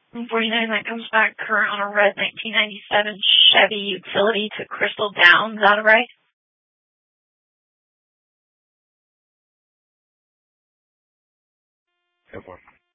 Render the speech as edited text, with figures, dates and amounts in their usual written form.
49, that comes back current on a red 1997 Chevy Utility to Crystal Downs. Is that right? Good one.